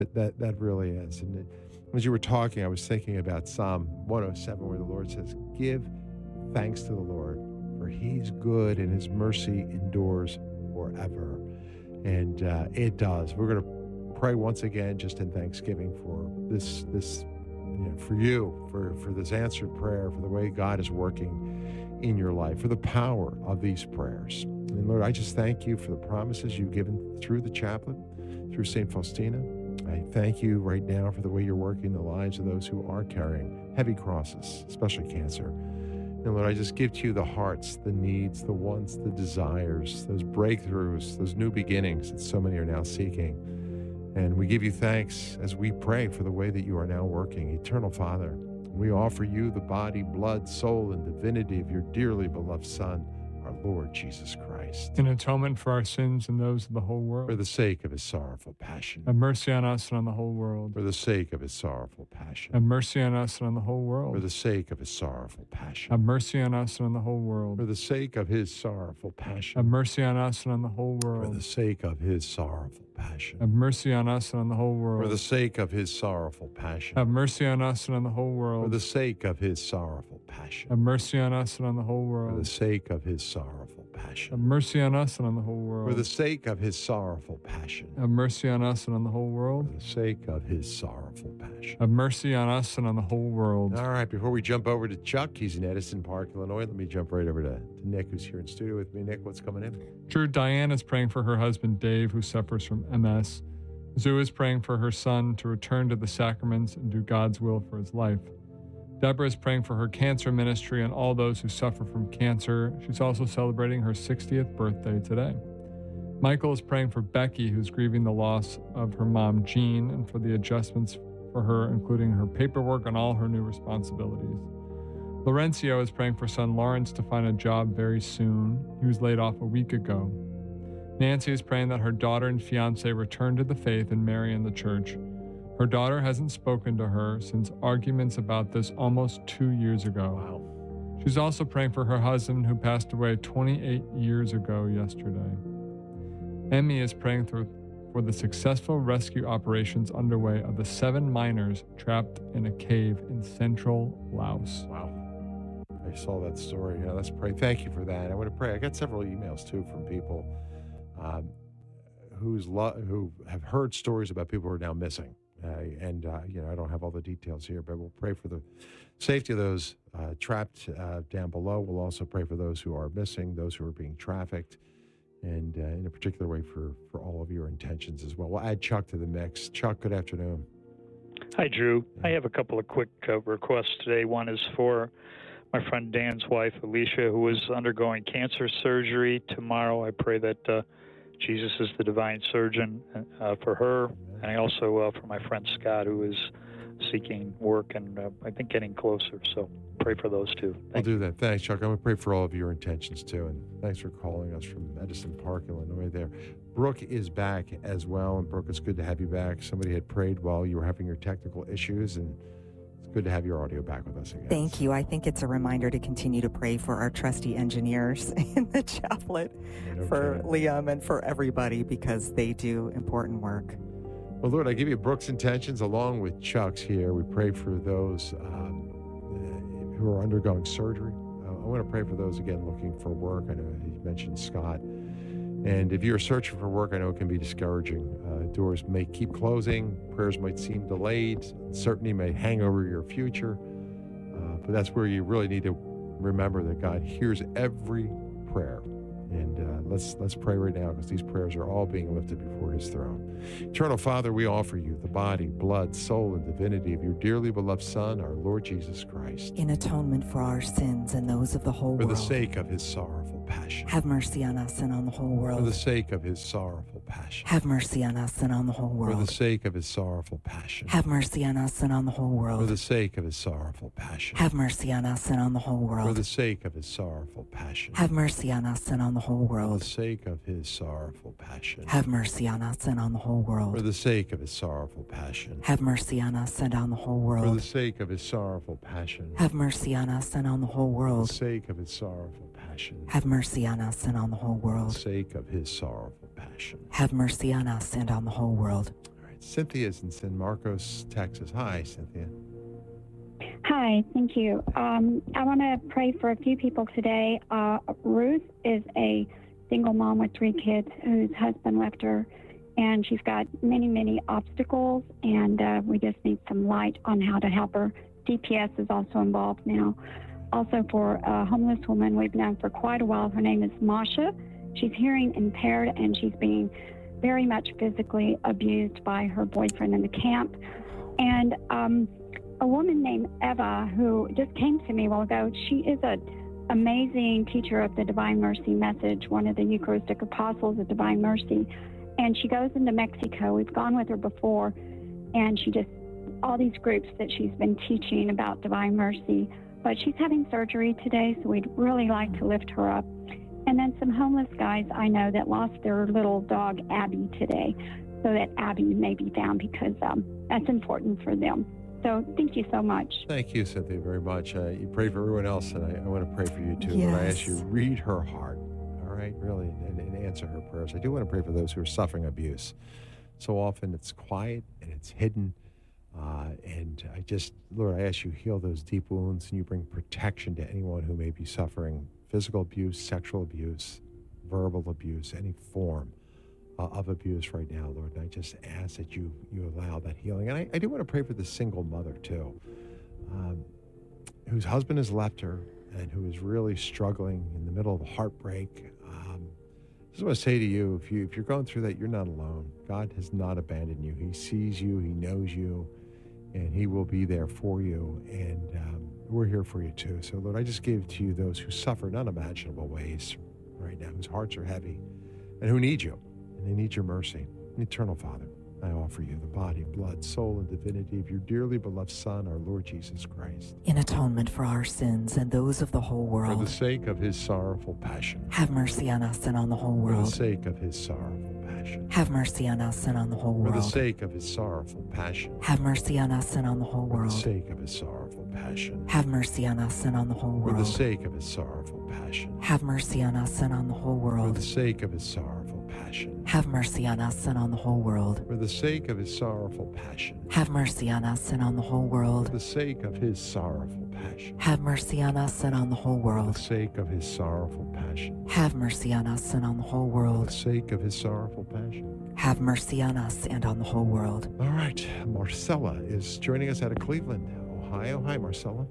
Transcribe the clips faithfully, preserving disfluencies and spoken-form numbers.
That, that, that really is. And it, as you were talking, I was thinking about Psalm one oh seven, where the Lord says, give thanks to the Lord, for he's good and his mercy endures forever. And uh, it does. We're going to pray once again, just in thanksgiving for this, this, you know, for you, for, for this answered prayer, for the way God is working in your life, for the power of these prayers. And Lord, I just thank you for the promises you've given through the chaplain, through Saint Faustina. I thank you right now for the way you're working the lives of those who are carrying heavy crosses, especially cancer. And Lord, I just give to you the hearts, the needs, the wants, the desires, those breakthroughs, those new beginnings that so many are now seeking. And we give you thanks as we pray for the way that you are now working. Eternal Father, we offer you the body, blood, soul, and divinity of your dearly beloved Son, our Lord Jesus Christ. In atonement for our sins and those of the whole world. For the sake of his sorrowful passion. Have mercy on us and on the whole world. For the sake of his sorrowful passion. Have mercy on us and on the whole world. For the sake of his sorrowful passion. Have mercy on us and on the whole world. For the sake of his sorrowful passion. Have mercy on us and on the whole world. For the sake of his sorrowful passion. Have mercy on us and on the whole world. For the sake of his sorrowful passion. Have mercy on us and on the whole world. For the sake of his sorrowful passion. Have mercy on us and on the whole world. For the sake of his sorrowful passion. Have mercy on us and on the whole world. For the sake of his sorrowful passion. Have mercy on us and on the whole world. For the sake of his sorrowful passion. Have mercy on us and on the whole world. All right, before we jump over to Chuck, he's in Edison Park, Illinois. Let me jump right over to, to Nick, who's here in studio with me. Nick, what's coming in? Drew, Diane is praying for her husband, Dave, who suffers from M S. Zoo is praying for her son to return to the sacraments and do God's will for his life. Deborah is praying for her cancer ministry and all those who suffer from cancer. She's also celebrating her sixtieth birthday today. Michael is praying for Becky, who's grieving the loss of her mom, Jean, and for the adjustments for her, including her paperwork and all her new responsibilities. Laurencio is praying for son Lawrence to find a job very soon. He was laid off a week ago. Nancy is praying that her daughter and fiancé return to the faith and marry in the church. Her daughter hasn't spoken to her since arguments about this almost two years ago. Wow. She's also praying for her husband, who passed away twenty-eight years ago yesterday. Emmy is praying for, for the successful rescue operations underway of the seven miners trapped in a cave in central Laos. Wow. I saw that story. Yeah, let's pray. Thank you for that. I want to pray. I got several emails, too, from people um, who's lo- who have heard stories about people who are now missing. Uh, and, uh, you know, I don't have all the details here, but we'll pray for the safety of those uh, trapped uh, down below. We'll also pray for those who are missing, those who are being trafficked, and uh, in a particular way for, for all of your intentions as well. We'll add Chuck to the mix. Chuck, good afternoon. Hi, Drew. I have a couple of quick uh, requests today. One is for my friend Dan's wife, Alicia, who is undergoing cancer surgery tomorrow. I pray that uh, Jesus is the divine surgeon uh, for her. And I also, uh, for my friend Scott, who is seeking work and uh, I think getting closer. So pray for those two. Thank I'll do that. Thanks, Chuck. I'm going to pray for all of your intentions, too. And thanks for calling us from Edison Park, Illinois there. Brooke is back as well. And Brooke, it's good to have you back. Somebody had prayed while you were having your technical issues, and it's good to have your audio back with us again. Thank you. I think it's a reminder to continue to pray for our trusty engineers in the chaplet, yeah, for kidding. Liam and for everybody, because they do important work. Well, Lord, I give you Brooke's intentions along with Chuck's here. We pray for those um, who are undergoing surgery. Uh, I want to pray for those, again, looking for work. I know he mentioned Scott. And if you're searching for work, I know it can be discouraging. Uh, doors may keep closing. Prayers might seem delayed. Uncertainty may hang over your future. Uh, but that's where you really need to remember that God hears every prayer. And uh, let's let's pray right now, because these prayers are all being lifted before his throne. Eternal Father, we offer you the body, blood, soul, and divinity of your dearly beloved Son, our Lord Jesus Christ. In atonement for our sins and those of the whole world. For world. the sake of his sorrowful passion. Have mercy on us and on the whole world. For the sake of his sorrowful passion. Have mercy on us and on the whole world. For the sake of his sorrowful passion. Have mercy on us and on the whole world. For the sake of his sorrowful passion. Have mercy on us and on the whole world. For the sake of his sorrowful passion. Have mercy on us and on the whole world. For the sake of his sorrowful passion. Have mercy on us and on the whole world. For the sake of his sorrowful passion. Have mercy on us and on the whole world. For the sake of his sorrowful passion. Have mercy on us and on the whole world. For the sake of his sorrowful passion. Have mercy on us and on the whole world. For the sake of his sorrowful passion. Have mercy on us and on the whole world. All right, Cynthia's in San Marcos, Texas. Hi, Cynthia. Hi, thank you. Um, I want to pray for a few people today. Uh, Ruth is a single mom with three kids whose husband left her, and she's got many, many obstacles, and uh, we just need some light on how to help her. D P S is also involved now. Also for a homeless woman we've known for quite a while. Her name is Masha. She's hearing impaired, and she's being very much physically abused by her boyfriend in the camp. And um, a woman named Eva, who just came to me a while ago, she is an amazing teacher of the Divine Mercy message, one of the Eucharistic apostles of Divine Mercy. And she goes into Mexico. We've gone with her before, and she just, all these groups that she's been teaching about Divine Mercy. But she's having surgery today, so we'd really like to lift her up. And then some homeless guys I know that lost their little dog, Abby, today, so that Abby may be found, because um, that's important for them. So thank you so much. Thank you, Cynthia, very much. Uh, you pray for everyone else, and I, I want to pray for you too. Yes. But I ask you, read her heart, all right, really, and, and answer her prayers. I do want to pray for those who are suffering abuse. So often it's quiet and it's hidden. Uh, and I just, Lord, I ask you, heal those deep wounds, and you bring protection to anyone who may be suffering physical abuse, sexual abuse, verbal abuse, any form uh, of abuse right now, Lord. And I just ask that you you allow that healing. And I, I do want to pray for the single mother, too, um, whose husband has left her and who is really struggling in the middle of a heartbreak. Um, I just want to say to you, if, you, if you're going through that, you're not alone. God has not abandoned you. He sees you. He knows you. And he will be there for you. And um, we're here for you, too. So, Lord, I just give to you those who suffer in unimaginable ways right now, whose hearts are heavy, and who need you, and they need your mercy. Eternal Father, I offer you the body, blood, soul, and divinity of your dearly beloved Son, our Lord Jesus Christ, in atonement for our sins and those of the whole world. for the sake of his sorrowful passion. Have mercy on us and on the whole For world. the sake of his sorrowful passion. Have mercy on us and on the whole For world. the sake of his sorrowful passion. Have mercy on us and on the whole For the world. sake of his sorrowful passion. Have mercy on us and on the whole For the world. sake of his sorrowful passion. Have mercy on us and on the whole For world. the sake of his sorrowful passion. Have mercy on us and on the whole world. For the sake of his sorrowful passion. Have mercy on us and on the whole For world. the sake of his sorrowful passion. Have mercy on us and on the whole For the world. sake of his sorrowful passion. Have mercy on us and on the whole For the world. sake of his sorrowful passion. Have mercy on us and on the whole world. All right, Marcella is joining us out of Cleveland, Ohio. Hi, Marcella.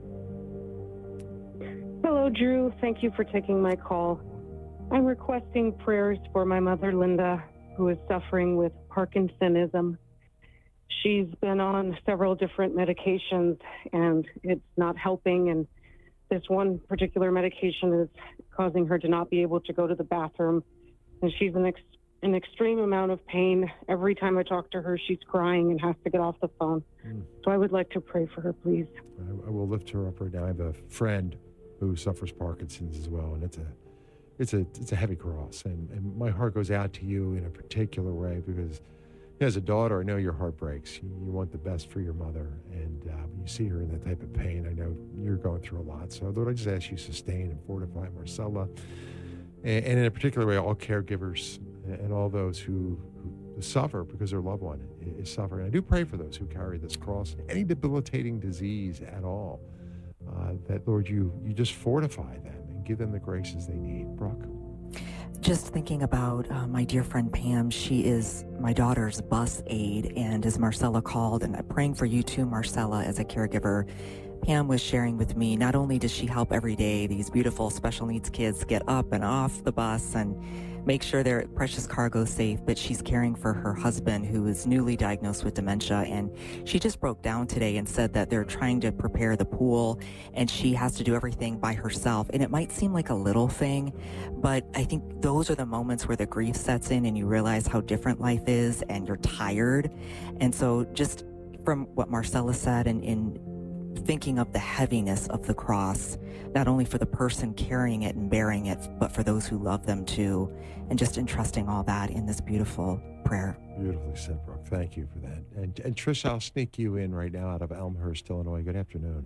Hello, Drew. Thank you for taking my call. I'm requesting prayers for my mother, Linda, who is suffering with Parkinsonism. She's been on several different medications, and it's not helping. And this one particular medication is causing her to not be able to go to the bathroom. And she's in ex- an extreme amount of pain. Every time I talk to her, she's crying and has to get off the phone. Mm. So I would like to pray for her, please. I, I will lift her up right now. I have a friend who suffers Parkinson's as well, and it's a it's a it's a heavy cross. And, and my heart goes out to you in a particular way, because as a daughter, I know your heart breaks. You, you want the best for your mother, and uh, when you see her in that type of pain, I know you're going through a lot. So Lord, I just ask you to sustain and fortify Marcella, and, and in a particular way, all caregivers and all those who, who suffer because their loved one is suffering. I do pray for those who carry this cross, any debilitating disease at all, uh, that, Lord, you you just fortify them and give them the graces they need. Brooke? Just thinking about uh, my dear friend Pam. She is my daughter's bus aide, and as Marcella called, and I'm praying for you too, Marcella, as a caregiver. Pam was sharing with me, not only does she help every day these beautiful special needs kids get up and off the bus and make sure their precious cargo is safe, but she's caring for her husband, who is newly diagnosed with dementia. And she just broke down today and said that they're trying to prepare the pool, and she has to do everything by herself. And it might seem like a little thing, but I think those are the moments where the grief sets in and you realize how different life is, and you're tired. And so just from what Marcella said, and in thinking of the heaviness of the cross, not only for the person carrying it and bearing it, but for those who love them too, and just entrusting all that in this beautiful prayer. Beautifully said, Brooke. Thank you for that. And, and Trish, I'll sneak you in right now out of Elmhurst, Illinois. Good afternoon.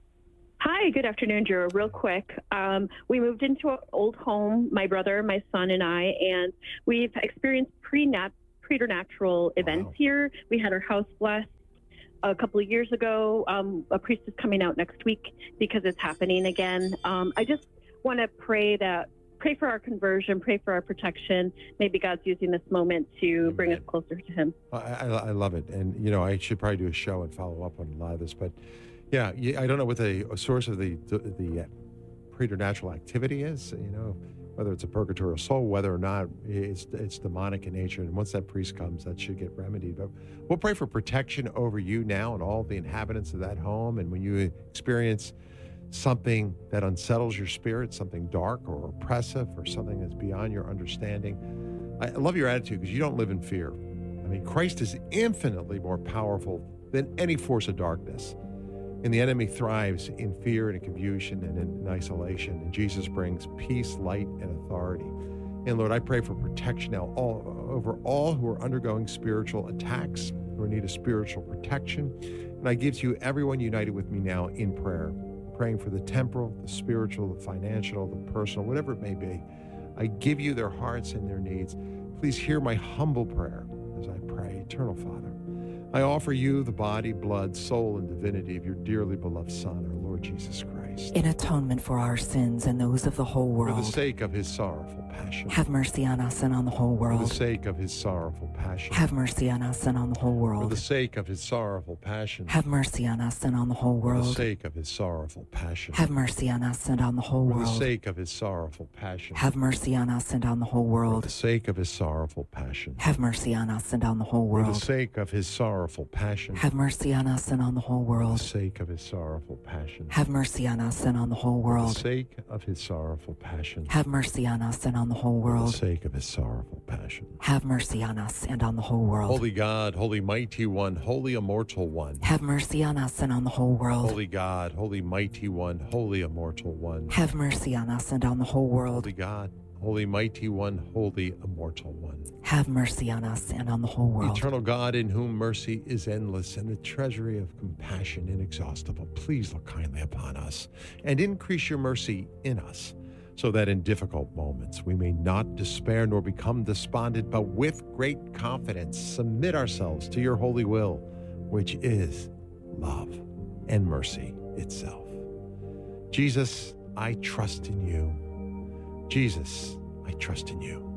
Hi, good afternoon, Drew. Real quick, um, we moved into an old home, my brother, my son, and I, and we've experienced pre-nap preternatural events Wow. here. We had our house blessed a couple of years ago. Um, a priest is coming out next week because it's happening again. Um, I just want to pray that pray for our conversion, pray for our protection. Maybe God's using this moment to bring us Amen. closer to Him. I, I, I love it. And, you know, I should probably do a show and follow up on a lot of this. But, yeah, you- I don't know what the source of the, the, the uh, preternatural activity is, you know, whether it's a purgatorial soul, whether or not it's, it's demonic in nature. And once that priest comes, that should get remedied. But we'll pray for protection over you now and all the inhabitants of that home. And when you experience something that unsettles your spirit, something dark or oppressive or something that's beyond your understanding, I love your attitude because you don't live in fear. I mean, Christ is infinitely more powerful than any force of darkness. And the enemy thrives in fear and in confusion and in, in isolation. And Jesus brings peace, light, and authority. And Lord, I pray for protection now all, over all who are undergoing spiritual attacks, who need a spiritual protection. And I give to you everyone united with me now in prayer, praying for the temporal, the spiritual, the financial, the personal, whatever it may be. I give you their hearts and their needs. Please hear my humble prayer as I pray. Eternal Father, I offer you the body, blood, soul, and divinity of your dearly beloved Son, our Lord Jesus Christ. In atonement for our sins and those of the whole For the world, sake of his sorrowful passion. have mercy on us and on the whole For the world. sake of his sorrowful passion. Have mercy on us and on the whole For the world. sake of his sorrowful passion. Have mercy on us and on the whole For the world. sake of his sorrowful passion. Have mercy on us and on the whole For the world. sake of his sorrowful passion. Have mercy on us and on the whole For the world. sake of his sorrowful passion. Have mercy on us and on the whole For the world. sake of his sorrowful passion. Have mercy on us and on the whole For the world. sake of his sorrowful passion. Have mercy on us and on the whole For the world. sake of his sorrowful passion. Have mercy on us and on the whole For the world. sake of his sorrowful passion. Have mercy on us and on the whole world. Holy God, holy mighty one, holy immortal one. Have mercy on us and on the whole world. Holy God, holy mighty one, holy immortal one. Have mercy on us and on the whole world. Holy God, holy mighty one, holy immortal one. Have mercy on us and on the whole world. Eternal God, in whom mercy is endless and the treasury of compassion inexhaustible, please look kindly upon us and increase your mercy in us, so that in difficult moments we may not despair nor become despondent, but with great confidence submit ourselves to your holy will, which is love and mercy itself. Jesus, I trust in you. Jesus, I trust in you.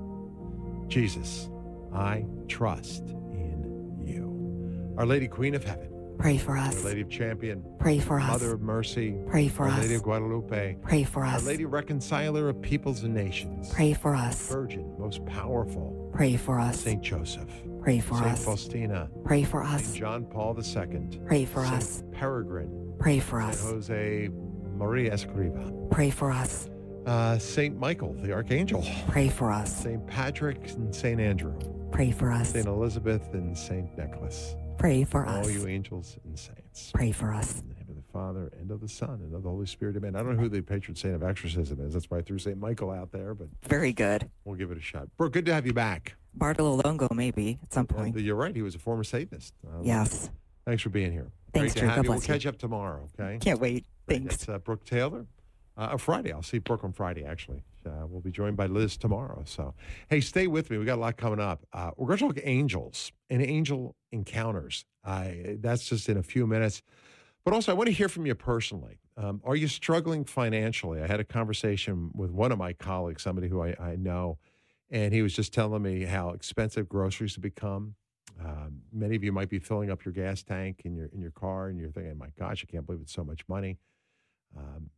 Jesus, I trust in you. Our Lady Queen of Heaven, Pray for Our us. Lady of Champion, Pray for us. Mother of Mercy, Pray for Our us. Lady of Guadalupe, Pray for Our us. Lady Reconciler of Peoples and Nations, Pray for us. Virgin, most powerful, Pray for us. Saint Joseph, Pray for Saint us. Faustina, Pray for Saint us. John Paul the Second, Pray for Saint us. Peregrine, Pray for Saint us. Jose Maria Escriva, Pray for us. uh, Saint Michael the Archangel, Pray for us. Saint Patrick and Saint Andrew, Pray for us. Saint Elizabeth and Saint Nicholas, Pray for all us. you angels and saints. Pray for us. In the name of the Father, and of the Son, and of the Holy Spirit, amen. I don't know who the patron saint of exorcism is. That's why I threw Saint Michael out there, but Very good. we'll give it a shot. Brooke, good to have you back. Bartolo Longo, maybe, at some point. And you're right. He was a former Satanist. Uh, Yes. Thanks for being here. Thanks, Great to Drew. have God you. We'll bless you. catch up tomorrow, okay? Can't wait. Great. Thanks. That's uh, Brooke Taylor. Uh, on Friday. I'll see Brooke on Friday, actually. Uh, we'll be joined by Liz tomorrow. So, hey, stay with me. We got a lot coming up. Uh, we're going to talk angels and angel encounters. I that's just in a few minutes. But also, I want to hear from you personally. Um, are you struggling financially? I had a conversation with one of my colleagues, somebody who I, I know, and he was just telling me how expensive groceries have become. Um, many of you might be filling up your gas tank in your in your car, and you're thinking, "My gosh, I can't believe it's so much money." Um,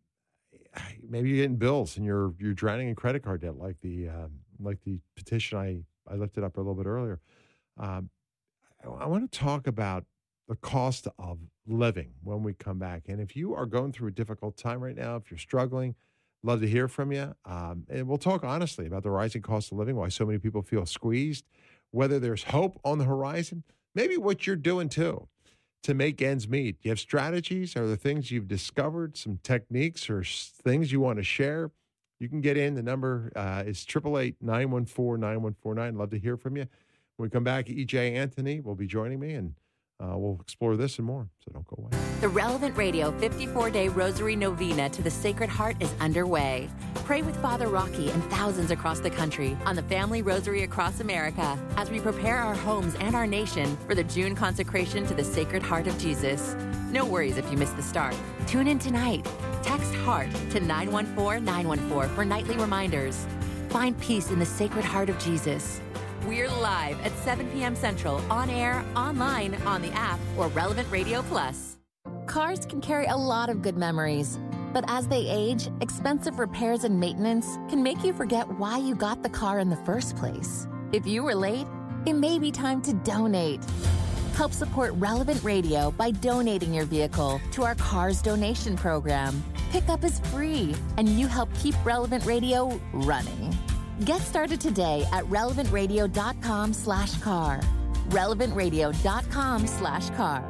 maybe you're getting bills, and you're you're drowning in credit card debt, like the um, like the petition I I lifted up a little bit earlier. Um, I, I want to talk about the cost of living when we come back. And if you are going through a difficult time right now, if you're struggling, love to hear from you. Um, and we'll talk honestly about the rising cost of living, why so many people feel squeezed, whether there's hope on the horizon, maybe what you're doing too to make ends meet. Do you have strategies? Are there things you've discovered, some techniques or s- things you want to share? You can get in. The number uh, is eight eight eight, nine one four, nine one four nine. Love to hear from you. When we come back, E J Anthony will be joining me, and Uh, we'll explore this and more, so don't go away. The Relevant Radio fifty-four day Rosary Novena to the Sacred Heart is underway. Pray with Father Rocky and thousands across the country on the Family Rosary across America as we prepare our homes and our nation for the June consecration to the Sacred Heart of Jesus. No worries if you missed the start. Tune in tonight. Text HEART to nine one four nine one four for nightly reminders. Find peace in the Sacred Heart of Jesus. We're live at seven p.m. Central, on air, online, on the app, or Relevant Radio Plus. Cars can carry a lot of good memories, but as they age, expensive repairs and maintenance can make you forget why you got the car in the first place. If you were late, it may be time to donate. Help support Relevant Radio by donating your vehicle to our Cars Donation Program. Pickup is free, and you help keep Relevant Radio running. Get started today at relevantradio.com slash car. relevantradio.com slash car.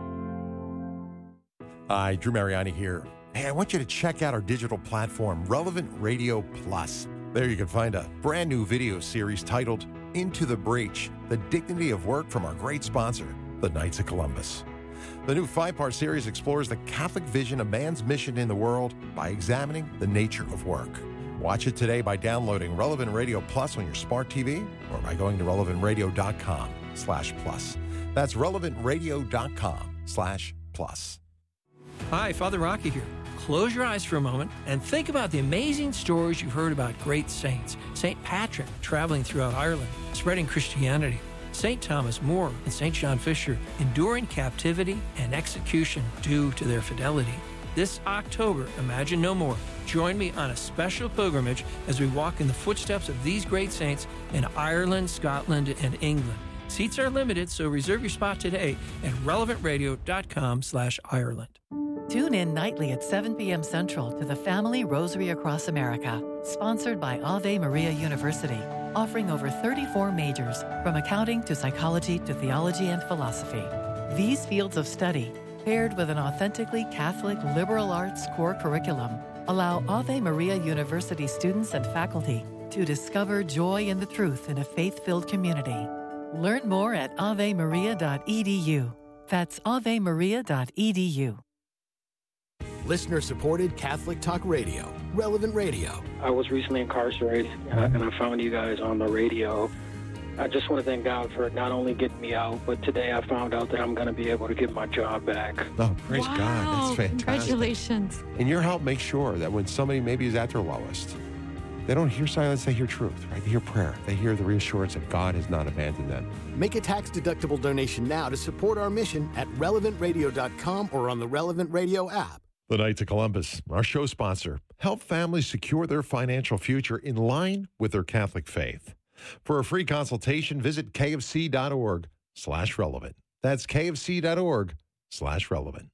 Hi, Drew Mariani here. Hey, I want you to check out our digital platform, Relevant Radio Plus. There you can find a brand new video series titled Into the Breach, The Dignity of Work from our great sponsor, the Knights of Columbus. The new five-part series explores the Catholic vision of man's mission in the world by examining the nature of work. Watch it today by downloading Relevant Radio Plus on your smart T V or by going to relevantradio.com slash plus. That's relevantradio.com slash plus. Hi, Father Rocky here. Close your eyes for a moment and think about the amazing stories you've heard about great saints. Saint Patrick traveling throughout Ireland, spreading Christianity. Saint Thomas More and Saint John Fisher enduring captivity and execution due to their fidelity. This October, Imagine No More. Join me on a special pilgrimage as we walk in the footsteps of these great saints in Ireland, Scotland, and England. Seats are limited, so reserve your spot today at relevantradio.com slash Ireland. Tune in nightly at seven p.m. Central to the Family Rosary Across America, sponsored by Ave Maria University, offering over thirty-four majors, from accounting to psychology to theology and philosophy. These fields of study, paired with an authentically Catholic liberal arts core curriculum, allow Ave Maria University students and faculty to discover joy in the truth in a faith-filled community. Learn more at ave maria dot e d u. That's ave maria dot e d u. Listener-supported Catholic Talk Radio, Relevant Radio. I was recently incarcerated, uh, and I found you guys on the radio. I just want to thank God for not only getting me out, but today I found out that I'm going to be able to get my job back. Oh, praise wow. God. That's fantastic. Congratulations. And your help makes sure that when somebody maybe is at their lowest, they don't hear silence, they hear truth, right? They hear prayer. They hear the reassurance that God has not abandoned them. Make a tax-deductible donation now to support our mission at relevant radio dot com or on the Relevant Radio app. The Knights of Columbus, our show sponsor, help families secure their financial future in line with their Catholic faith. For a free consultation, visit kfc.org slash relevant. That's kfc.org slash relevant.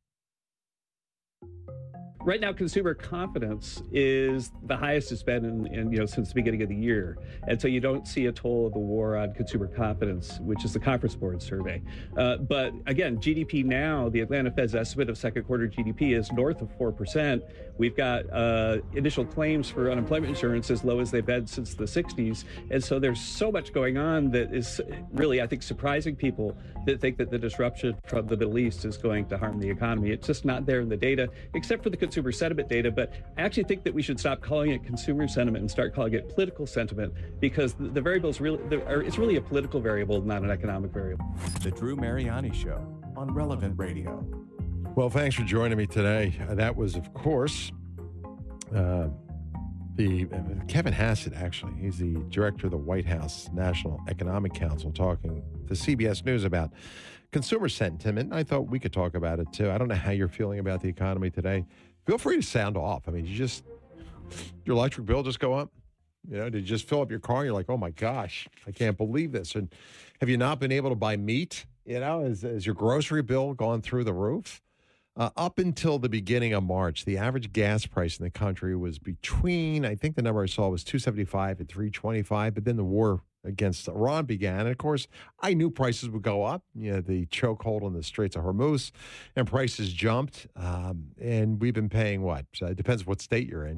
Right now, consumer confidence is the highest it's been in, in, you know, since the beginning of the year. And so you don't see a toll of the war on consumer confidence, which is the Conference Board survey. Uh, but again, G D P now, the Atlanta Fed's estimate of second quarter G D P is north of four percent. We've got uh, initial claims for unemployment insurance as low as they've been since the sixties. And so there's so much going on that is really, I think, surprising people that think that the disruption from the Middle East is going to harm the economy. It's just not there in the data, except for the consumer sentiment data. But I actually think that we should stop calling it consumer sentiment and start calling it political sentiment, because the, the variable is really, the, or it's really a political variable, not an economic variable. The Drew Mariani Show on Relevant Radio. Well, thanks for joining me today. Uh, that was, of course, uh, the uh, Kevin Hassett, actually. He's the director of the White House National Economic Council, talking to C B S News about consumer sentiment. I thought we could talk about it, too. I don't know how you're feeling about the economy today. Feel free to sound off. I mean, you just, your electric bill just go up? You know, did you just fill up your car and you're like, oh, my gosh, I can't believe this. And have you not been able to buy meat? You know, has, has your grocery bill gone through the roof? Uh, up until the beginning of March, the average gas price in the country was between, I think the number I saw was two seventy-five and three twenty-five, but then the war against Iran began. And of course, I knew prices would go up. You know, the chokehold on the Straits of Hormuz, and prices jumped. Um, and we've been paying what? So it depends what state you're in.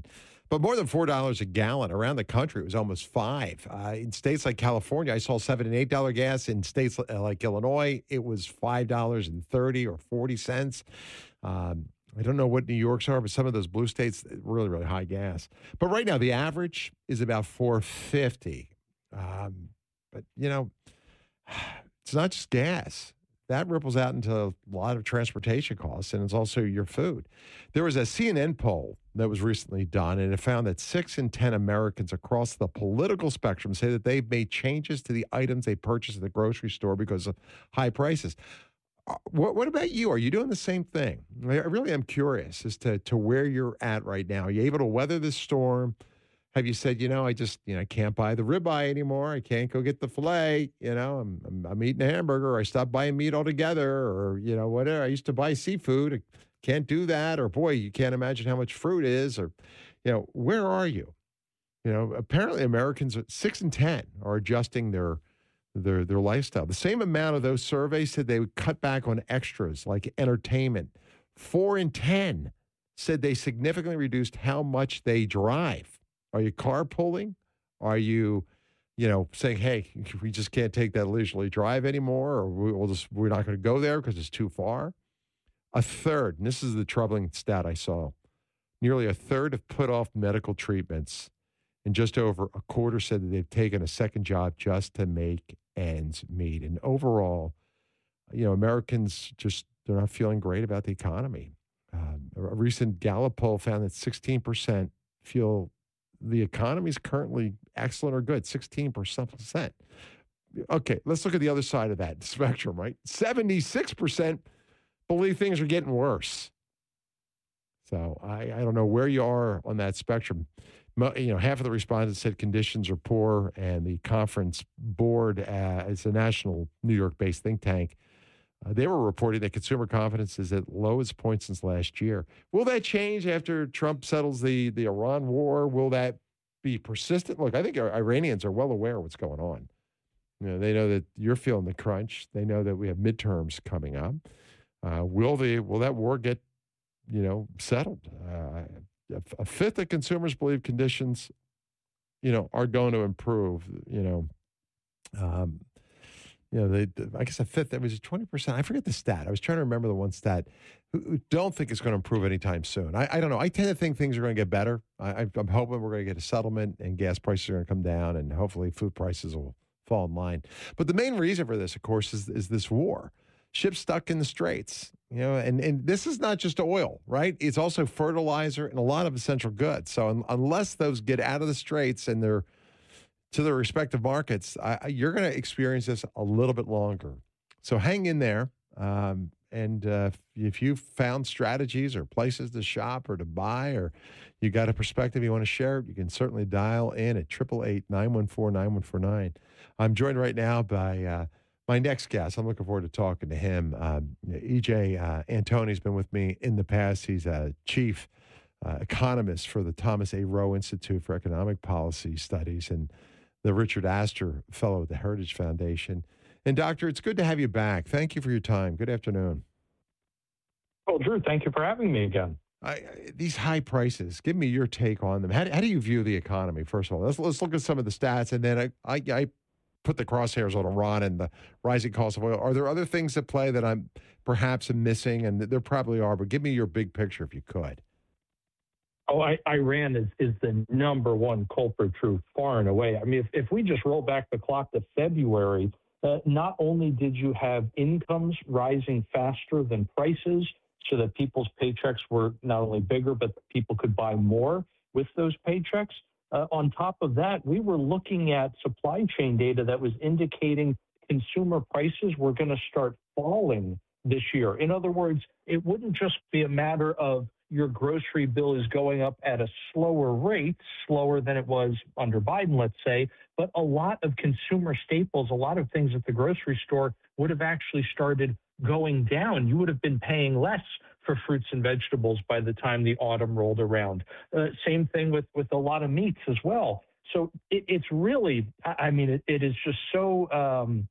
But more than four dollars a gallon. Around the country, it was almost five. Uh, in states like California, I saw seven and eight dollar gas. In states like Illinois, it was five dollars and thirty or forty cents. Um, I don't know what New York's are, but some of those blue states, really, really high gas. But right now, the average is about four fifty. Um, but, you know, it's not just gas. That ripples out into a lot of transportation costs, and it's also your food. There was a C N N poll that was recently done, and it found that six in ten Americans across the political spectrum say that they've made changes to the items they purchase at the grocery store because of high prices. What, what about you? Are you doing the same thing? I really am curious as to, to where you're at right now. Are you able to weather this storm? Have you said, you know, I just, you know, I can't buy the ribeye anymore. I can't go get the filet. You know, I'm, I'm, I'm eating a hamburger. Or I stopped buying meat altogether, or, you know, whatever. I used to buy seafood. I can't do that. Or, boy, you can't imagine how much fruit is. Or, you know, where are you? You know, apparently Americans, six in ten, are adjusting their their their lifestyle. The same amount of those surveys said they would cut back on extras like entertainment. Four in ten said they significantly reduced how much they drive. Are you carpooling? Are you, you know, saying, hey, we just can't take that leisurely drive anymore, or we'll just, we're not going to go there because it's too far? A third, and this is the troubling stat I saw, nearly a third have put off medical treatments, and just over a quarter said that they've taken a second job just to make ends meet. And overall, you know, Americans just, they're not feeling great about the economy. Um, a recent Gallup poll found that sixteen percent feel the economy is currently excellent or good, sixteen percent. Okay, let's look at the other side of that spectrum, right? seventy-six percent believe things are getting worse. So I, I don't know where you are on that spectrum. You know, half of the respondents said conditions are poor, and the conference board, uh, it's a national New York-based think tank, uh, they were reporting that consumer confidence is at lowest point since last year. Will that change after Trump settles the, the Iran war? Will that be persistent? Look, I think our Iranians are well aware of what's going on. You know, they know that you're feeling the crunch. They know that we have midterms coming up. Uh, will the will that war get, you know, settled? Uh, a fifth of consumers believe conditions, you know, are going to improve. You know, um, you know, they, I guess a fifth. It was twenty percent. I forget the stat. I was trying to remember the one stat. Who, who don't think it's going to improve anytime soon. I, I don't know. I tend to think things are going to get better. I, I'm hoping we're going to get a settlement, and gas prices are going to come down, and hopefully food prices will fall in line. But the main reason for this, of course, is is this war. Ships stuck in the straits, you know, and, and this is not just oil, right? It's also fertilizer and a lot of essential goods. So un- unless those get out of the straits and they're to their respective markets, I, you're going to experience this a little bit longer. So hang in there. Um, and uh, if you've found strategies or places to shop or to buy, or you got a perspective you want to share, you can certainly dial in at eight eight eight, nine one four, nine one four nine. I'm joined right now by uh, my next guest. I'm looking forward to talking to him. Um, E J uh, Antoni's been with me in the past. He's a chief uh, economist for the Thomas A. Rowe Institute for Economic Policy Studies and the Richard Astor Fellow at the Heritage Foundation. And, Doctor, it's good to have you back. Thank you for your time. Good afternoon. Well, Drew, thank you for having me again. I, I, these high prices, give me your take on them. How, how do you view the economy, first of all? Let's, let's look at some of the stats, and then I, I, I put the crosshairs on Iran and the rising cost of oil. Are there other things at play that I'm perhaps missing? And there probably are, but give me your big picture if you could. Oh, I, Iran is, is the number one culprit, Drew, far and away. I mean, if, if we just roll back the clock to February, uh, not only did you have incomes rising faster than prices, so that people's paychecks were not only bigger, but people could buy more with those paychecks. Uh, on top of that, we were looking at supply chain data that was indicating consumer prices were going to start falling this year. In other words, it wouldn't just be a matter of your grocery bill is going up at a slower rate, slower than it was under Biden, let's say, but a lot of consumer staples, a lot of things at the grocery store would have actually started going down. You would have been paying less for fruits and vegetables by the time the autumn rolled around. Uh, same thing with, with a lot of meats as well. So it, it's really, I mean, it, it is just so um,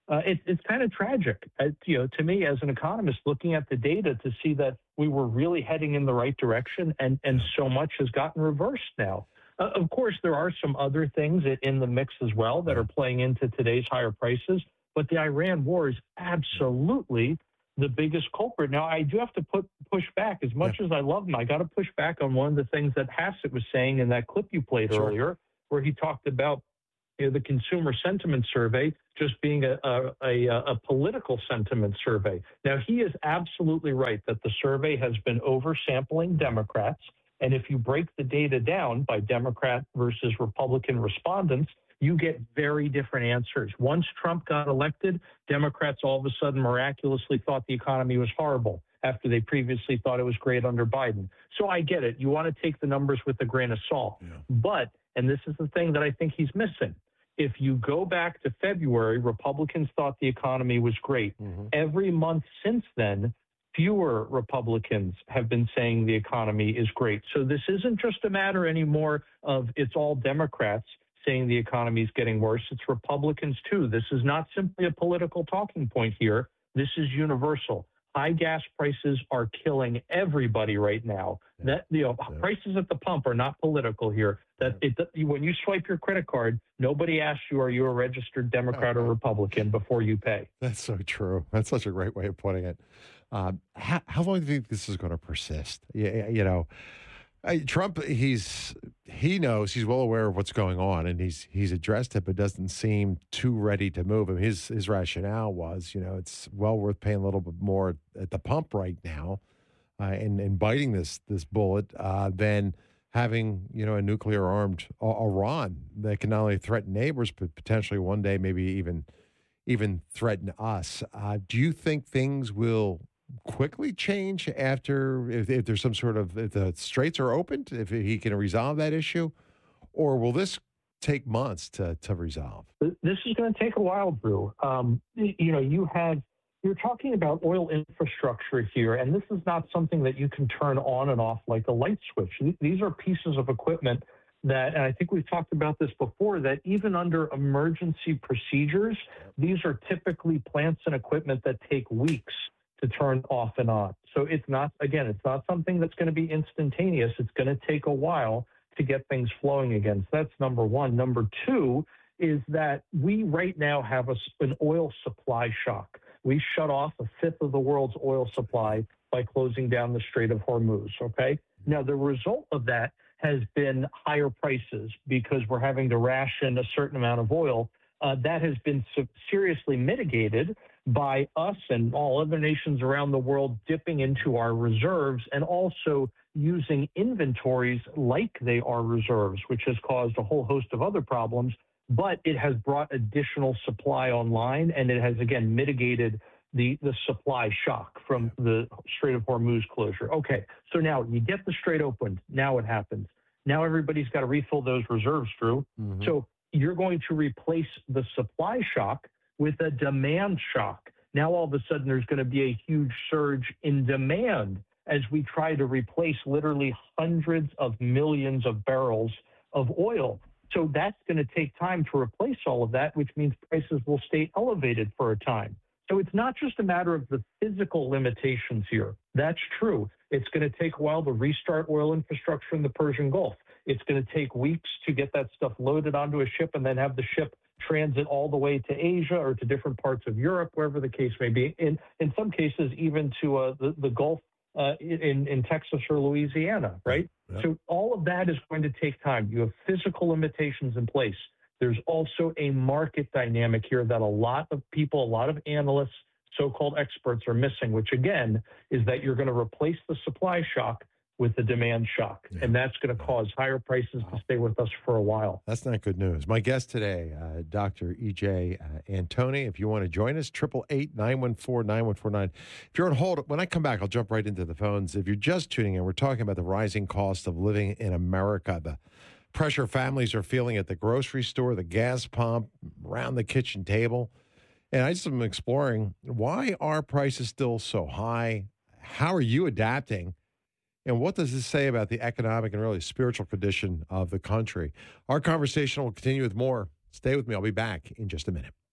uh, it, it's kind of tragic, uh, you know, to me as an economist, looking at the data to see that we were really heading in the right direction, and, and so much has gotten reversed now. Uh, of course, there are some other things in the mix as well that are playing into today's higher prices, but the Iran war is absolutely the biggest culprit. Now, I do have to put push back. As much yeah. as I love him, I got to push back on one of the things that Hassett was saying in that clip you played sure. earlier, where he talked about you know, the consumer sentiment survey just being a, a, a, a political sentiment survey. Now, he is absolutely right that the survey has been oversampling Democrats. And if you break the data down by Democrat versus Republican respondents, you get very different answers. Once Trump got elected, Democrats all of a sudden miraculously thought the economy was horrible after they previously thought it was great under Biden. So I get it. You want to take the numbers with a grain of salt. Yeah. But, and this is the thing that I think he's missing, if you go back to February, Republicans thought the economy was great. Mm-hmm. Every month since then, fewer Republicans have been saying the economy is great. So this isn't just a matter anymore of it's all Democrats saying the economy is getting worse. It's Republicans too. This is not simply a political talking point here. This is universal. High gas prices are killing everybody right now. Yeah. That you know, yeah. prices at the pump are not political here. That yeah. it, when you swipe your credit card, nobody asks you, are you a registered Democrat oh, or Republican before you pay. That's so true. That's such a great way of putting it. Um, how, how long do you think this is going to persist? You, you know, I, Trump, he's he knows, he's well aware of what's going on, and he's he's addressed it, but doesn't seem too ready to move. I mean, his his rationale was, you know, it's well worth paying a little bit more at the pump right now, uh, and and biting this this bullet uh, than having you know a nuclear armed Iran that can not only threaten neighbors, but potentially one day maybe even even threaten us. Uh, do you think things will quickly change after, if, if there's some sort of, if the straits are opened, if he can resolve that issue, or will this take months to, to resolve? This is going to take a while, Drew. Um, you know, you have, you're talking about oil infrastructure here, and this is not something that you can turn on and off like a light switch. These are pieces of equipment that, and I think we've talked about this before, that even under emergency procedures, these are typically plants and equipment that take weeks to turn off and on. So it's not, again, it's not something that's going to be instantaneous. It's going to take a while to get things flowing again. So that's number one. Number two is that we right now have a, an oil supply shock. We shut off a fifth of the world's oil supply by closing down the Strait of Hormuz, okay? Now, the result of that has been higher prices because we're having to ration a certain amount of oil. Uh, that has been so seriously mitigated by us and all other nations around the world dipping into our reserves and also using inventories like they are reserves, which has caused a whole host of other problems. But it has brought additional supply online, and it has, again, mitigated the, the supply shock from the Strait of Hormuz closure. Okay, so now you get the strait opened. Now what happens? Now everybody's got to refill those reserves, Drew. Mm-hmm. So you're going to replace the supply shock with a demand shock. Now, all of a sudden, there's going to be a huge surge in demand as we try to replace literally hundreds of millions of barrels of oil. So that's going to take time to replace all of that, which means prices will stay elevated for a time. So it's not just a matter of the physical limitations here. That's true. It's going to take a while to restart oil infrastructure in the Persian Gulf. It's going to take weeks to get that stuff loaded onto a ship and then have the ship transit all the way to Asia or to different parts of Europe, wherever the case may be. In in some cases, even to uh, the, the Gulf uh, in, in Texas or Louisiana, right? Yeah. So all of that is going to take time. You have physical limitations in place. There's also a market dynamic here that a lot of people, a lot of analysts, so-called experts are missing, which again is that you're going to replace the supply shock with the demand shock. Yeah. And that's going to cause higher prices wow. to stay with us for a while. That's not good news. My guest today, uh, Doctor E J uh, Antoni. If you want to join us, eight eight eight, nine one four, nine one four nine. If you're on hold, when I come back, I'll jump right into the phones. If you're just tuning in, we're talking about the rising cost of living in America, the pressure families are feeling at the grocery store, the gas pump, around the kitchen table. And I just am exploring, why are prices still so high? How are you adapting? And what does this say about the economic and really spiritual condition of the country? Our conversation will continue with more. Stay with me. I'll be back in just a minute.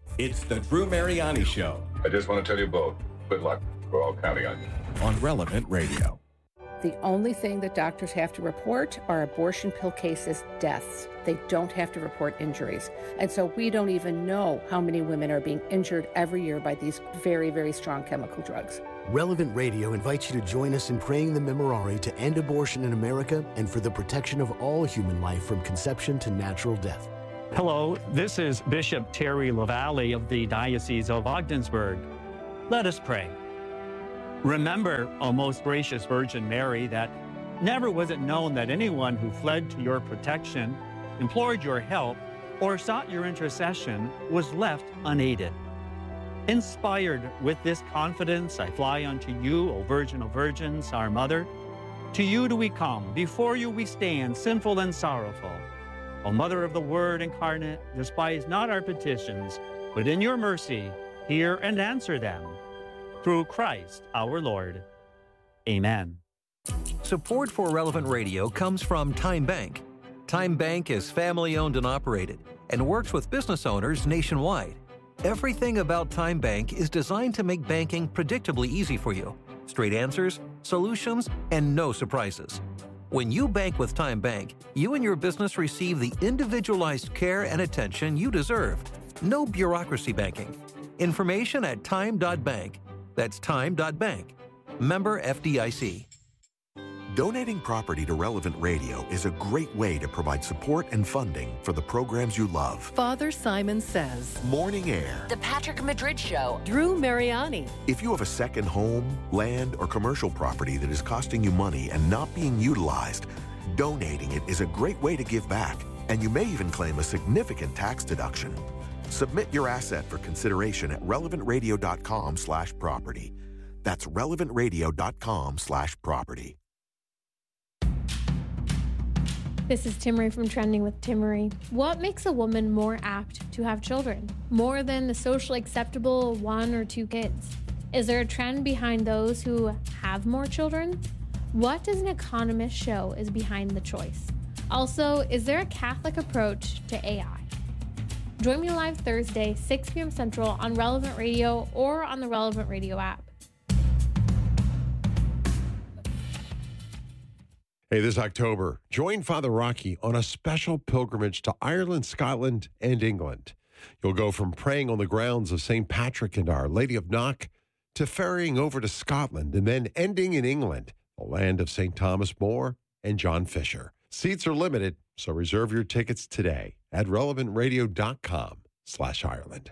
It's the Drew Mariani Show. I just want to tell you both, good luck. We're all counting on you. On Relevant Radio. The only thing that doctors have to report are abortion pill cases, deaths. They don't have to report injuries. And so we don't even know how many women are being injured every year by these very, very strong chemical drugs. Relevant Radio invites you to join us in praying the Memorare to end abortion in America and for the protection of all human life from conception to natural death. Hello, this is Bishop Terry LaValle of the Diocese of Ogdensburg. Let us pray. Remember, O most gracious Virgin Mary, that never was it known that anyone who fled to your protection, implored your help, or sought your intercession was left unaided. Inspired with this confidence, I fly unto you, O Virgin of Virgins, our Mother. To you do we come, before you we stand, sinful and sorrowful. O Mother of the Word incarnate, despise not our petitions, but in your mercy hear and answer them. Through Christ our Lord. Amen. Support for Relevant Radio comes from Time Bank. Time Bank is family-owned and operated and works with business owners nationwide. Everything about Time Bank is designed to make banking predictably easy for you. Straight answers, solutions, and no surprises. When you bank with Time Bank, you and your business receive the individualized care and attention you deserve. No bureaucracy banking. Information at time dot bank. That's time dot bank. Member F D I C. Donating property to Relevant Radio is a great way to provide support and funding for the programs you love. Father Simon Says. Morning Air. The Patrick Madrid Show. Drew Mariani. If you have a second home, land, or commercial property that is costing you money and not being utilized, donating it is a great way to give back, and you may even claim a significant tax deduction. Submit your asset for consideration at relevant radio dot com slash property. That's relevant radio dot com slash property. This is Timmery from Trending with Timmery. What makes a woman more apt to have children? More than the socially acceptable one or two kids? Is there a trend behind those who have more children? What does an economist show is behind the choice? Also, is there a Catholic approach to A I? Join me live Thursday, six p.m. Central on Relevant Radio or on the Relevant Radio app. Hey, this October, join Father Rocky on a special pilgrimage to Ireland, Scotland, and England. You'll go from praying on the grounds of Saint Patrick and Our Lady of Knock to ferrying over to Scotland and then ending in England, the land of Saint Thomas More and John Fisher. Seats are limited, so reserve your tickets today at relevant radio dot com slash Ireland.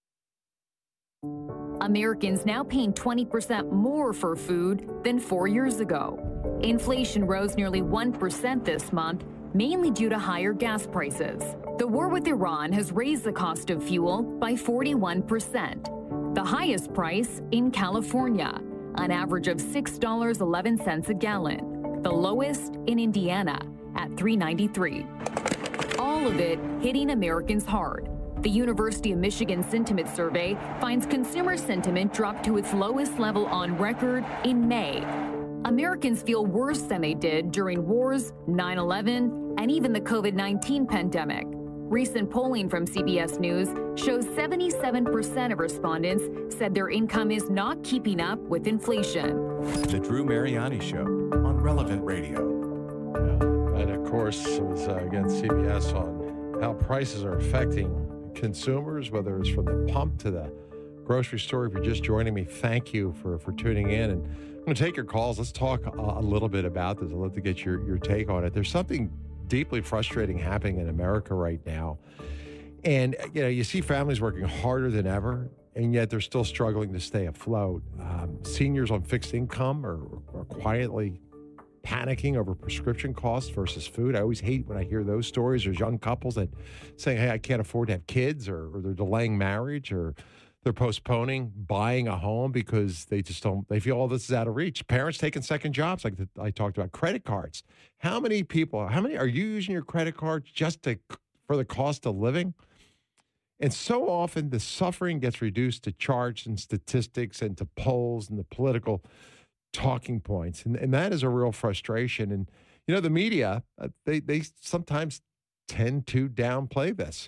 Americans now paying twenty percent more for food than four years ago. Inflation rose nearly one percent this month, mainly due to higher gas prices. The war with Iran has raised the cost of fuel by forty-one percent, the highest price in California, an average of six dollars and eleven cents a gallon, the lowest in Indiana at three dollars and ninety-three cents. All of it hitting Americans hard. The University of Michigan Sentiment Survey finds consumer sentiment dropped to its lowest level on record in May. Americans feel worse than they did during wars, nine eleven, and even the covid nineteen pandemic. Recent polling from C B S News shows seventy-seven percent of respondents said their income is not keeping up with inflation. The Drew Mariani Show on Relevant Radio. Yeah. And of course, it was, uh, again, C B S on how prices are affecting consumers, whether it's from the pump to the grocery store. If you're just joining me, thank you for, for tuning in. And I'm going to take your calls. Let's talk a, a little bit about this. I'd love to get your, your take on it. There's something deeply frustrating happening in America right now. And, you know, you see families working harder than ever, and yet they're still struggling to stay afloat. Um, seniors on fixed income are, are quietly panicking over prescription costs versus food. I always hate when I hear those stories. There's young couples that saying, hey, I can't afford to have kids, or, or they're delaying marriage, or they're postponing buying a home because they just don't, they feel all this is out of reach. Parents taking second jobs, like the, I talked about, credit cards. How many people, how many are you using your credit card just to, for the cost of living? And so often the suffering gets reduced to charts and statistics and to polls and the political talking points. And, and that is a real frustration. And, you know, the media, uh, they, they sometimes tend to downplay this.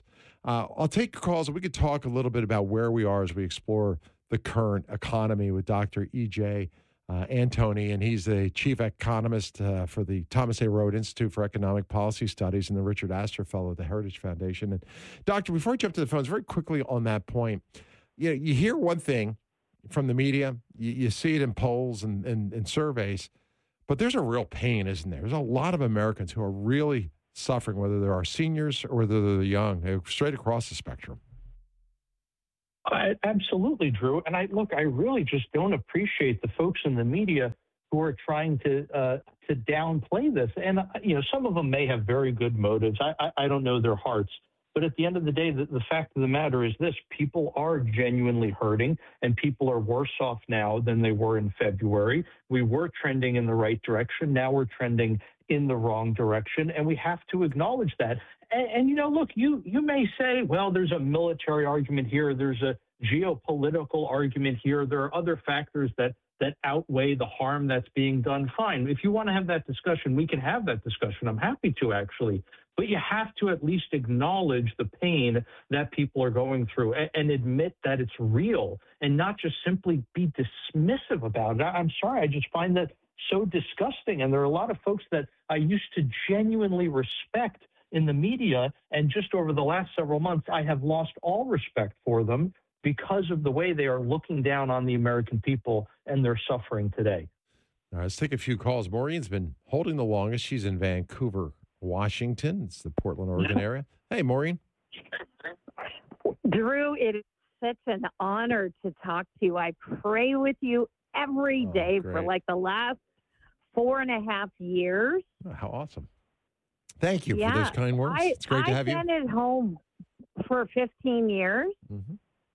Uh, I'll take calls. We could talk a little bit about where we are as we explore the current economy with Doctor E J Uh, Antoni, and he's the chief economist uh, for the Thomas A. Road Institute for Economic Policy Studies and the Richard Astor Fellow at the Heritage Foundation. And Doctor, before I jump to the phones, very quickly on that point, you know, you hear one thing from the media, you, you see it in polls and, and, and surveys, but there's a real pain, isn't there? There's a lot of Americans who are really suffering, whether they're our seniors or whether they're young, straight across the spectrum. I, absolutely, Drew. And I look, I really just don't appreciate the folks in the media who are trying to uh, to downplay this. And, uh, you know, some of them may have very good motives. I, I, I don't know their hearts. But at the end of the day, the, the fact of the matter is this: people are genuinely hurting, and people are worse off now than they were in February. We were trending in the right direction. Now we're trending in the wrong direction, and we have to acknowledge that. And, and you know, look, you you may say, well, there's a military argument here, there's a geopolitical argument here, there are other factors that that outweigh the harm that's being done. Fine. If you want to have that discussion, we can have that discussion. I'm happy to, actually. But you have to at least acknowledge the pain that people are going through and, and admit that it's real, and not just simply be dismissive about it. I, I'm sorry, I just find that so disgusting. And there are a lot of folks that I used to genuinely respect in the media, and just over the last several months, I have lost all respect for them because of the way they are looking down on the American people and their suffering today. All right, let's take a few calls. Maureen's been holding the longest. She's in Vancouver, Washington. It's the Portland, Oregon area. Hey, Maureen. Drew, it is such an honor to talk to you. I pray with you every day oh, for like the last four and a half years. Oh, how awesome. Thank you yeah, for those kind words. I, It's great I've to have you. I've been at home for fifteen years. Mm-hmm.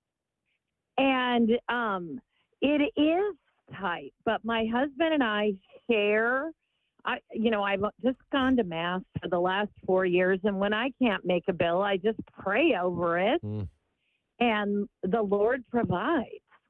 And um, it is tight, but my husband and I share. I, you know, I've just gone to mass for the last four years, and when I can't make a bill, I just pray over it, mm. and the Lord provides.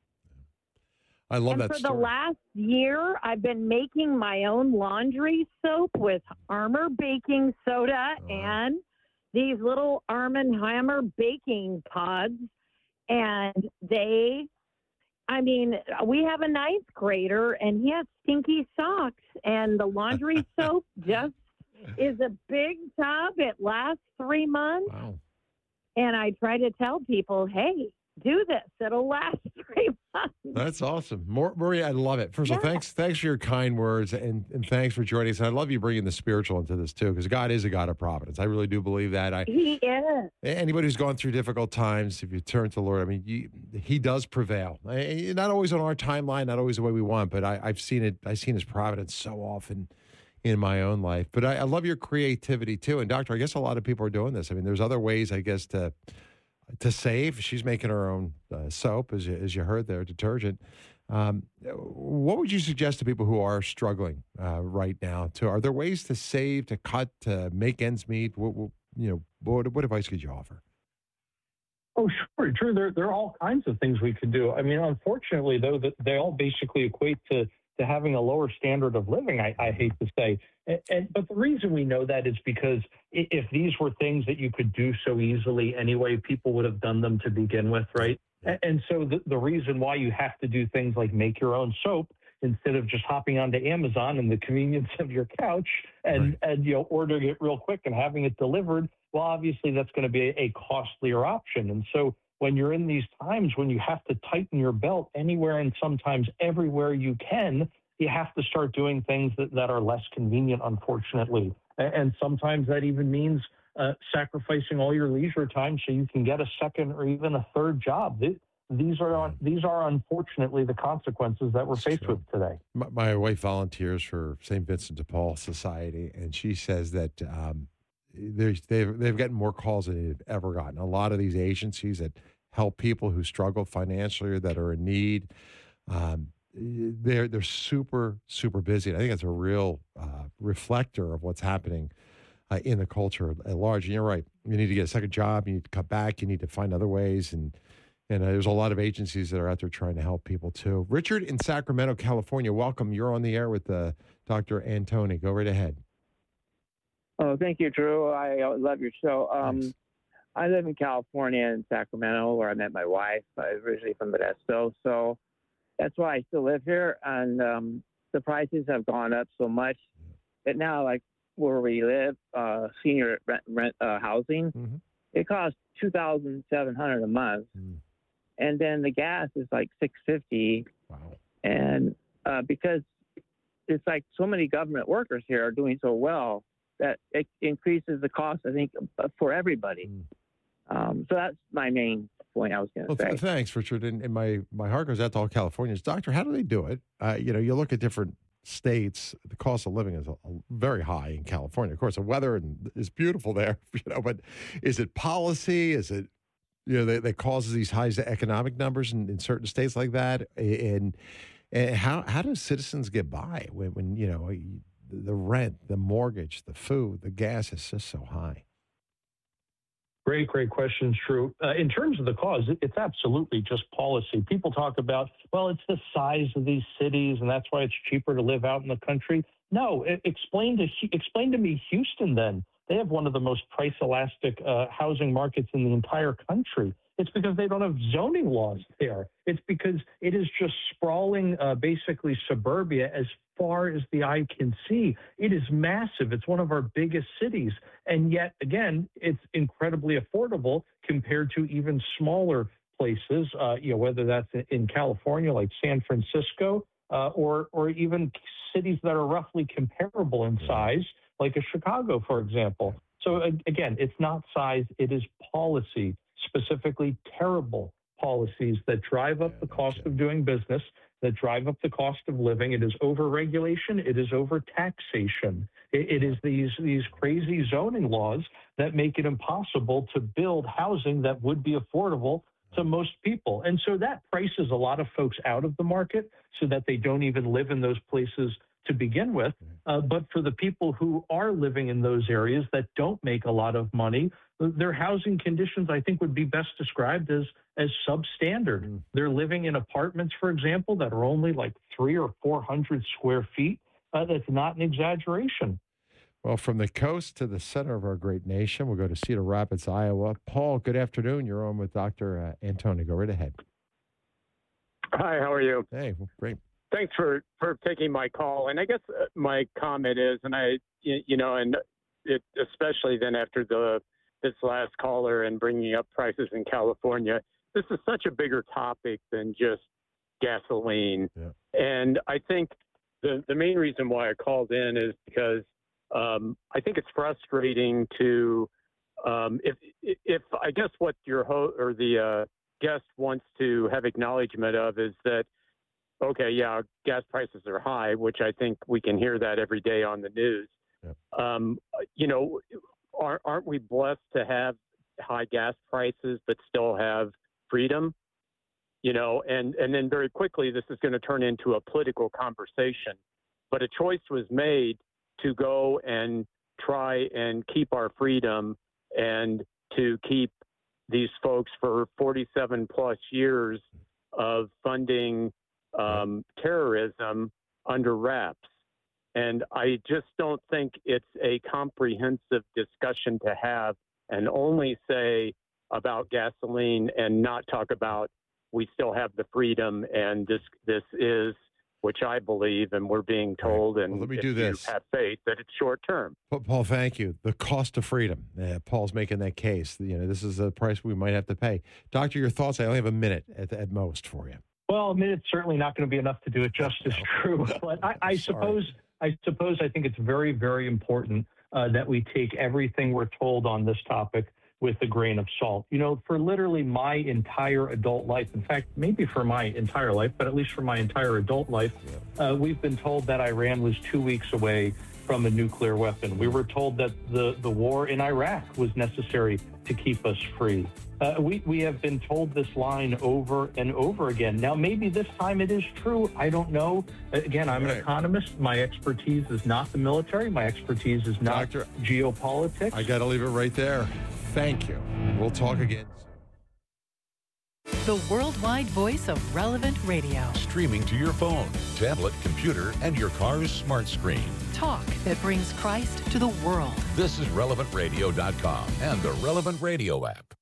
I love and that for story. the last year, I've been making my own laundry soap with Armour baking soda oh. and these little Arm and Hammer baking pods. And they, I mean, we have a ninth grader, and he has stinky socks. And the laundry soap just is a big tub. It lasts three months. Wow. And I try to tell people, hey, do this. It'll last three months. That's awesome. More, Maria, I love it. First of all, Yeah. thanks thanks for your kind words, and, and thanks for joining us. And I love you bringing the spiritual into this, too, because God is a God of providence. I really do believe that. I, He is. Anybody who's gone through difficult times, if you turn to the Lord, I mean, you, He does prevail. I, not always on our timeline, not always the way we want, but I, I've seen it. I've seen His providence so often in my own life. But I, I love your creativity, too. And, Doctor, I guess a lot of people are doing this. I mean, there's other ways, I guess, to... to save. She's making her own uh, soap, as you, as you heard there, detergent. Um, what would you suggest to people who are struggling uh, right now? To Are there ways to save, to cut, to make ends meet? What, what, you know, what, what advice could you offer? Oh, sure, Drew. There, there are all kinds of things we could do. I mean, unfortunately, though, that they all basically equate to to having a lower standard of living, I, I hate to say. And, and, but the reason we know that is because if these were things that you could do so easily anyway, people would have done them to begin with, right? And, and so the, the reason why you have to do things like make your own soap instead of just hopping onto Amazon in the convenience of your couch and, right. and you know, ordering it real quick and having it delivered, well, obviously that's going to be a, a costlier option. And so when you're in these times when you have to tighten your belt anywhere and sometimes everywhere you can, you have to start doing things that, that are less convenient, unfortunately. And sometimes that even means uh, sacrificing all your leisure time so you can get a second or even a third job. These are these are unfortunately the consequences that we're faced with today. My, my wife volunteers for Saint Vincent de Paul Society, and she says that um, they've, they've gotten more calls than they've ever gotten. A lot of these agencies that help people who struggle financially or that are in need, um, they're they're super, super busy. And I think it's a real uh, reflector of what's happening uh, in the culture at large. And you're right. You need to get a second job. You need to cut back. You need to find other ways. And and uh, there's a lot of agencies that are out there trying to help people, too. Richard in Sacramento, California, welcome. You're on the air with uh, Doctor Antoni. Go right ahead. Oh, thank you, Drew. I love your show. Um, I live in California, in Sacramento, where I met my wife. I'm originally from Modesto, so that's why I still live here. And um, the prices have gone up so much that now, like where we live, uh, senior rent, rent uh, housing, mm-hmm. it costs two thousand seven hundred dollars a month, mm. and then the gas is like six fifty. Wow! And uh, because it's like so many government workers here are doing so well that it increases the cost, I think, for everybody. Mm. Um, so that's my main point I was going to Well, say. th- thanks, Richard. And, and my, my heart goes out to all Californians. Doctor, how do they do it? Uh, you know, you look at different states, the cost of living is a, a very high in California. Of course, the weather and, is beautiful there, you know, but is it policy? Is it, you know, that, that causes these high economic numbers in, in certain states like that? And, and how, how do citizens get by when, when, you know, the rent, the mortgage, the food, the gas is just so high? Great, great questions, Drew. Uh, in terms of the cause, it, it's absolutely just policy. People talk about, well, it's the size of these cities, and that's why it's cheaper to live out in the country. No, it, explain to explain to me Houston. Then they have one of the most price elastic uh, housing markets in the entire country. It's because they don't have zoning laws there. It's because it is just sprawling, uh, basically suburbia as far as the eye can see. It is massive. It's one of our biggest cities. And yet, again, it's incredibly affordable compared to even smaller places, uh, you know, whether that's in California, like San Francisco, uh, or, or even cities that are roughly comparable in size, like a Chicago, for example. So, again, it's not size, it is policy. Specifically terrible policies that drive up the cost of doing business, that drive up the cost of living. It is over-regulation. It is over-taxation. It, it is these, these crazy zoning laws that make it impossible to build housing that would be affordable to most people. And so that prices a lot of folks out of the market so that they don't even live in those places to begin with. Uh, but for the people who are living in those areas that don't make a lot of money, their housing conditions, I think, would be best described as as substandard. Mm. They're living in apartments, for example, that are only like three or four hundred square feet. Uh, that's not an exaggeration. Well, from the coast to the center of our great nation, we'll go to Cedar Rapids, Iowa. Paul, good afternoon. You're on with Doctor Uh, Antoni. Go right ahead. Hi, how are you? Hey, well, great. Thanks for, for taking my call. And I guess my comment is, and I, you know, and it, especially then after the this last caller and bringing up prices in California, this is such a bigger topic than just gasoline. Yeah. And I think the, the main reason why I called in is because um, I think it's frustrating to, um, if, if I guess what your host or the uh, guest wants to have acknowledgement of is that, okay, yeah, gas prices are high, which I think we can hear that every day on the news. Yep. Um, you know, aren't, aren't we blessed to have high gas prices but still have freedom? You know, and, and then very quickly, this is going to turn into a political conversation. But a choice was made to go and try and keep our freedom and to keep these folks for forty-seven plus years of funding um, terrorism under wraps. And I just don't think it's a comprehensive discussion to have and only say about gasoline and not talk about we still have the freedom and this this is, which I believe, and we're being told, and well, let me if do this. you have faith, that it's short term. Paul, thank you. The cost of freedom. Uh, Paul's making that case. You know, this is a price we might have to pay. Doctor, your thoughts? I only have a minute at, at most for you. Well, a minute's certainly not going to be enough to do it justice, Drew. But I, I suppose, I suppose, I think it's very, very important uh, that we take everything we're told on this topic with a grain of salt. You know, for literally my entire adult life, in fact, maybe for my entire life, but at least for my entire adult life, uh, we've been told that Iran was two weeks away from a nuclear weapon. We were told that the, the war in Iraq was necessary to keep us free. Uh, we, we have been told this line over and over again. Now, maybe this time it is true. I don't know. Again, I'm an economist. My expertise is not the military. My expertise is not Doctor, geopolitics. I got to leave it right there. Thank you. We'll talk again soon. The worldwide voice of Relevant Radio. Streaming to your phone, tablet, computer, and your car's smart screen. Talk that brings Christ to the world. This is relevant radio dot com and the Relevant Radio app.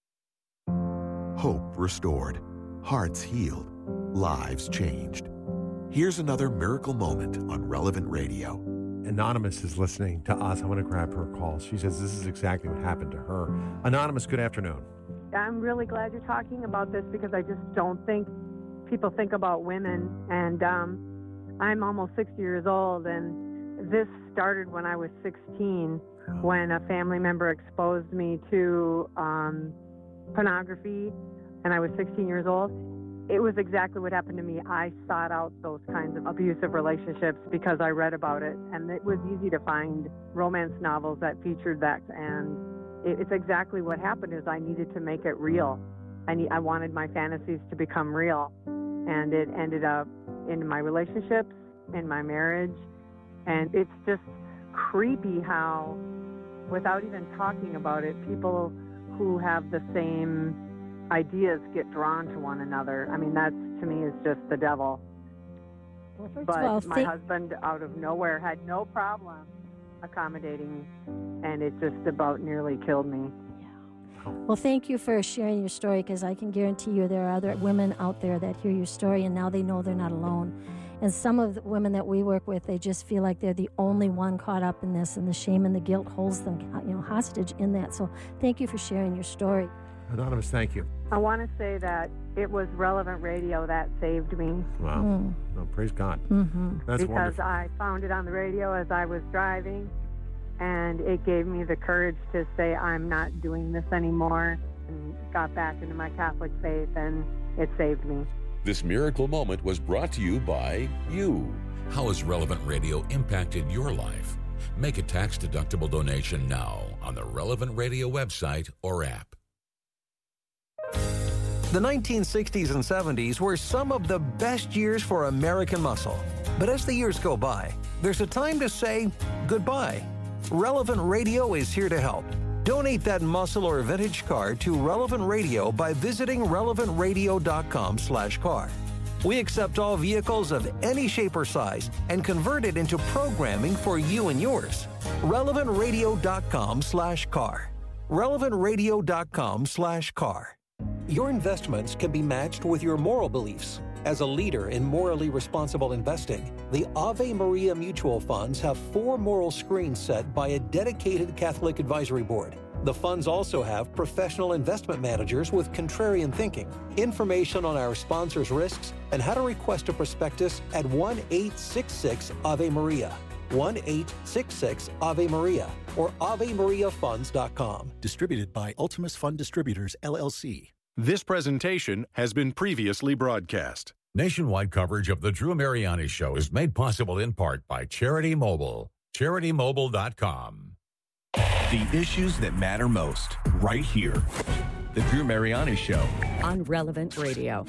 Hope restored, hearts healed, lives changed. Here's another miracle moment on Relevant Radio. Anonymous is listening to us. I want to grab her call. She says this is exactly what happened to her. Anonymous, good afternoon. I'm really glad you're talking about this because I just don't think people think about women. And um, I'm almost sixty years old, and this started when I was sixteen, when a family member exposed me to um, pornography, and I was sixteen years old. It was exactly what happened to me. I sought out those kinds of abusive relationships because I read about it, and it was easy to find romance novels that featured that, and it's exactly what happened is I needed to make it real. I, need, I wanted my fantasies to become real, and it ended up in my relationships, in my marriage, and it's just creepy how, without even talking about it, people who have the same ideas get drawn to one another. I mean, that's, to me, is just the devil. Well, first but of all, my thank- husband, out of nowhere, had no problem accommodating, and it just about nearly killed me. Well, thank you for sharing your story, because I can guarantee you there are other women out there that hear your story, and now they know they're not alone. And some of the women that we work with, they just feel like they're the only one caught up in this, and the shame and the guilt holds them, you know, hostage in that. So thank you for sharing your story. Anonymous, thank you. I want to say that it was Relevant Radio that saved me. Wow. Mm. Oh, praise God. Mm-hmm. That's because wonderful. I found it on the radio as I was driving, and it gave me the courage to say I'm not doing this anymore, and got back into my Catholic faith, and it saved me. This miracle moment was brought to you by you. How has Relevant Radio impacted your life? Make a tax-deductible donation now on the Relevant Radio website or app. The nineteen sixties and seventies were some of the best years for American muscle. But as the years go by, there's a time to say goodbye. Relevant Radio is here to help. Donate that muscle or vintage car to Relevant Radio by visiting relevant radio dot com slash car. We accept all vehicles of any shape or size and convert it into programming for you and yours. relevant radio dot com slash car. relevant radio dot com slash car. Your investments can be matched with your moral beliefs. As a leader in morally responsible investing, the Ave Maria Mutual Funds have four moral screens set by a dedicated Catholic advisory board. The funds also have professional investment managers with contrarian thinking. Information on our sponsors' risks and how to request a prospectus at one eight six six Ave Maria. one eight six six Ave Maria or ave maria funds dot com. Distributed by Ultimus Fund Distributors, L L C. This presentation has been previously broadcast. Nationwide coverage of The Drew Mariani Show is made possible in part by Charity Mobile. charity mobile dot com. The issues that matter most, right here. The Drew Mariani Show. On Relevant Radio.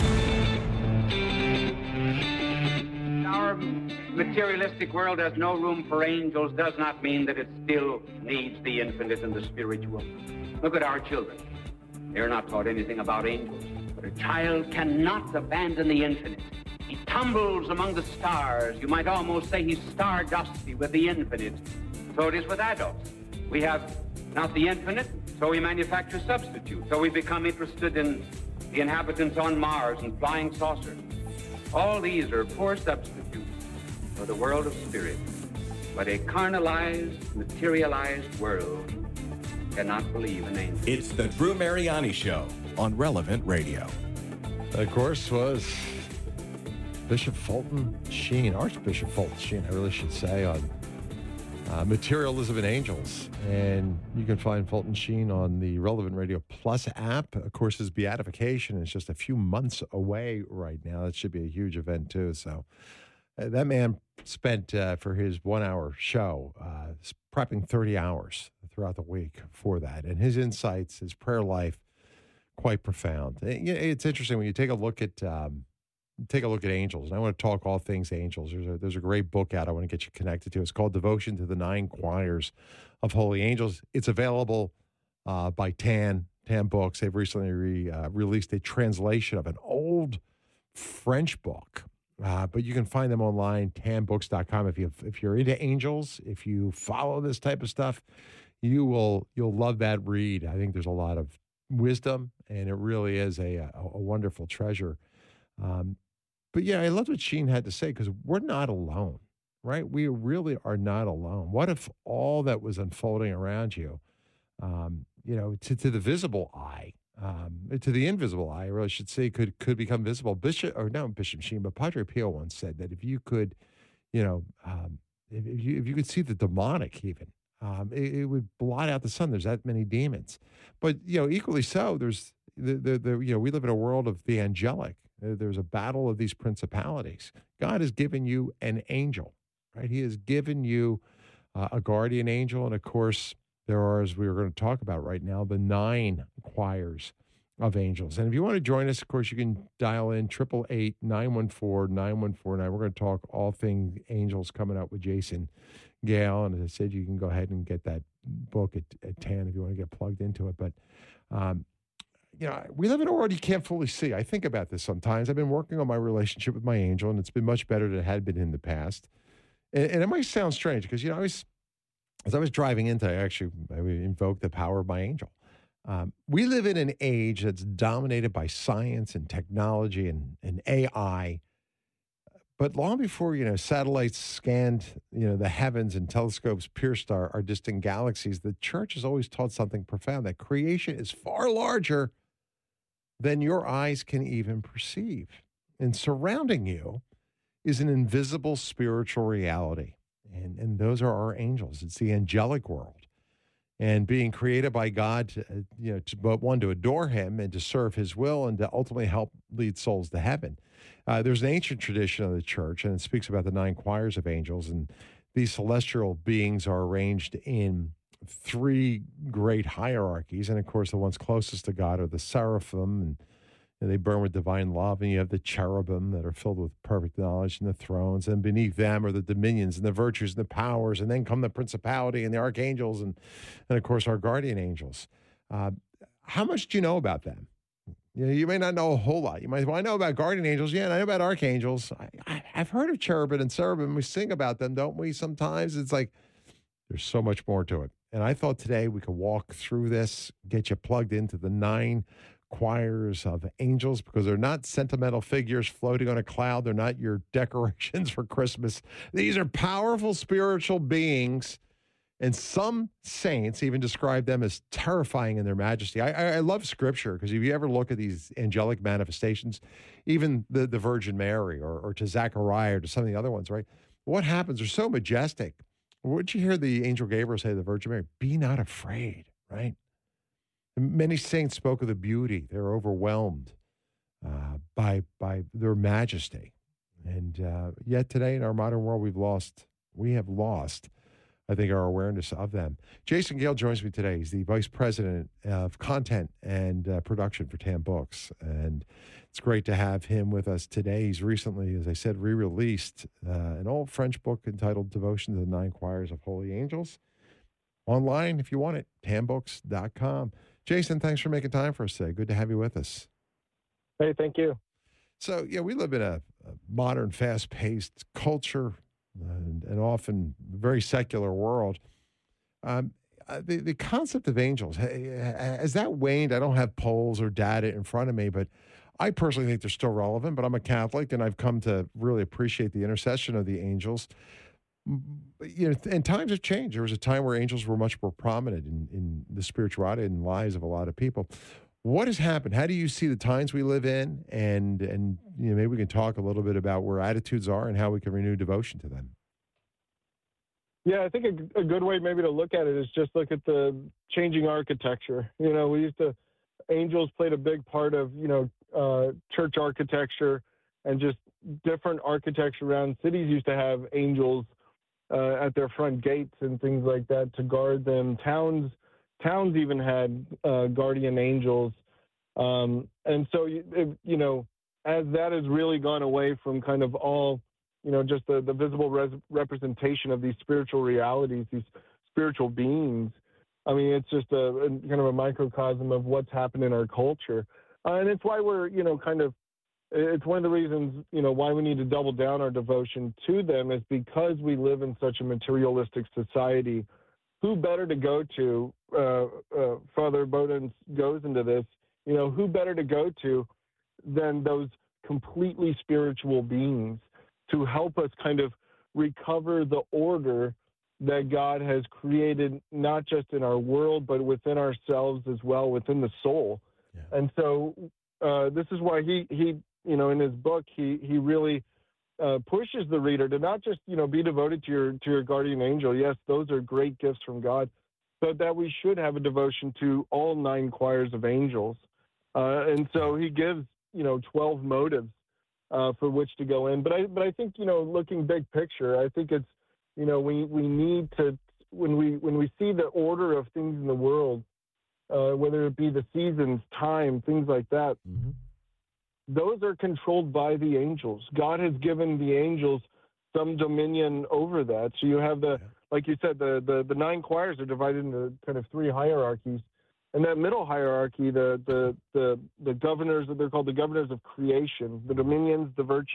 Our materialistic world has no room for angels does not mean that it still needs the infinite and the spiritual. Look at our children. They're not taught anything about angels. But a child cannot abandon the infinite. He tumbles among the stars. You might almost say he's stardusty with the infinite. So it is with adults. We have not the infinite, so we manufacture substitutes. So we become interested in the inhabitants on Mars and flying saucers. All these are poor substitutes for the world of spirit. But a carnalized, materialized world cannot believe in angels. It's the Drew Mariani Show on Relevant Radio. Of course, was Bishop Fulton Sheen, Archbishop Fulton Sheen, I really should say, on uh, Materialism and Angels. And you can find Fulton Sheen on the Relevant Radio Plus app. Of course, his beatification is just a few months away right now. That should be a huge event, too. So uh, that man spent, uh, for his one-hour show, uh, prepping thirty hours throughout the week for that. And his insights, his prayer life, quite profound. It's interesting when you take a look at um, take a look at angels. And I want to talk all things angels. There's a, there's a great book out I want to get you connected to. It's called Devotion to the Nine Choirs of Holy Angels. It's available uh, by Tan Tam Books. They've recently re, uh, released a translation of an old French book. Uh, but you can find them online, tam books dot com. If you if you're into angels, if you follow this type of stuff, you will you'll love that read. I think there's a lot of wisdom, and it really is a a, a wonderful treasure. Um, but yeah, I loved what Sheen had to say, because we're not alone, right? We really are not alone. What if all that was unfolding around you, um, you know, to, to the visible eye, um, to the invisible eye, I really should say, could could become visible. Bishop, or not Bishop Sheen, but Padre Pio once said that if you could, you know, um, if, if you if you could see the demonic even, um, it, it would blot out the sun. There's that many demons, but you know, equally so, there's the the, the you know, we live in a world of the angelic. There's a battle of these principalities. God has given you an angel, right? He has given you uh, a guardian angel, and of course, there are, as we were going to talk about right now, the nine choirs of angels. And if you want to join us, of course, you can dial in eight eight eight, nine one four, nine one four nine. We're going to talk all things angels coming up with Jason Gale. And as I said, you can go ahead and get that book at, at ten if you want to get plugged into it. But, um, you know, we live in a world you can't fully see. I think about this sometimes. I've been working on my relationship with my angel, and it's been much better than it had been in the past. And, and it might sound strange because, you know, I was, as I was driving in today, I actually I invoked the power of my angel. Um, we live in an age that's dominated by science and technology and, and A I. But long before, you know, satellites scanned, you know, the heavens and telescopes pierced our, our distant galaxies, the church has always taught something profound, that creation is far larger than your eyes can even perceive. And surrounding you is an invisible spiritual reality. And, and those are our angels. It's the angelic world. And being created by God, to, uh, you know, to, but one, to adore him and to serve his will and to ultimately help lead souls to heaven. Uh, there's an ancient tradition of the church, and it speaks about the nine choirs of angels. And these celestial beings are arranged in three great hierarchies. And of course, the ones closest to God are the seraphim, and And they burn with divine love. And you have the cherubim that are filled with perfect knowledge, and the thrones. And beneath them are the dominions and the virtues and the powers. And then come the principality and the archangels and, and of course, our guardian angels. Uh, how much do you know about them? You know, you may not know a whole lot. You might, well, I know about guardian angels. Yeah, and I know about archangels. I, I, I've heard of cherubim and seraphim. We sing about them, don't we? Sometimes it's like there's so much more to it. And I thought today we could walk through this, get you plugged into the nine choirs of angels, because they're not sentimental figures floating on a cloud. They're not your decorations for Christmas. These are powerful spiritual beings, and some saints even describe them as terrifying in their majesty. I, I, I love Scripture, because if you ever look at these angelic manifestations, even the, the Virgin Mary or, or to Zechariah or to some of the other ones, right? What happens? They're so majestic. What did you hear the angel Gabriel say to the Virgin Mary? Be not afraid, right? Many saints spoke of the beauty. They're overwhelmed uh, by by their majesty. And uh, yet today in our modern world, we've lost, we have lost, I think, our awareness of them. Jason Gale joins me today. He's the Vice President of Content and uh, Production for Tam Books. And it's great to have him with us today. He's recently, as I said, re-released uh, an old French book entitled Devotion to the Nine Choirs of Holy Angels. Online, if you want it, tam books dot com. Jason, thanks for making time for us today. Good to have you with us. Hey, thank you. So, yeah, we live in a, a modern, fast-paced culture and, and often very secular world. Um, the, the concept of angels, has that waned? I don't have polls or data in front of me, but I personally think they're still relevant. But I'm a Catholic, and I've come to really appreciate the intercession of the angels. You know, and times have changed. There was a time where angels were much more prominent in, in the spirituality and lives of a lot of people. What has happened? How do you see the times we live in? And, and you know, maybe we can talk a little bit about where attitudes are and how we can renew devotion to them. Yeah, I think a, a good way maybe to look at it is just look at the changing architecture. You know, we used to, angels played a big part of, you know, uh, church architecture, and just different architecture around cities used to have angels Uh, at their front gates and things like that to guard them. Towns, towns even had uh, guardian angels, um, and so you, you know, as that has really gone away from kind of all, you know, just the, the visible res- representation of these spiritual realities, these spiritual beings, I mean, it's just a, a kind of a microcosm of what's happened in our culture. Uh, and it's why we're, you know, kind of, it's one of the reasons, you know, why we need to double down our devotion to them is because we live in such a materialistic society. Who better to go to, uh, uh, Father Bowden goes into this, you know, who better to go to than those completely spiritual beings to help us kind of recover the order that God has created, not just in our world, but within ourselves as well, within the soul. Yeah. And so uh, this is why he, he, you know, in his book, he, he really uh, pushes the reader to not just, you know, be devoted to your, to your guardian angel. Yes, those are great gifts from God, but that we should have a devotion to all nine choirs of angels. Uh, and so he gives, you know, twelve motives uh, for which to go in. But I, but I think, you know, looking big picture, I think it's, you know, we, we need to, when we, when we see the order of things in the world, uh, whether it be the seasons, time, things like that, mm-hmm. those are controlled by the angels. God has given the angels some dominion over that. So you have the, yeah. like you said, the, the, the nine choirs are divided into kind of three hierarchies. And that middle hierarchy, the, the, the, the governors, they're called the governors of creation, the dominions, the virtues,